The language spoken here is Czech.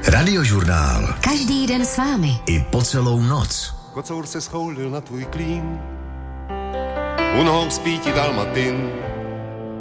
Radiožurnál. Každý den s vámi. I po celou noc. Kocour se schoulil na tvůj klín, u nohou spí ti dalmatin.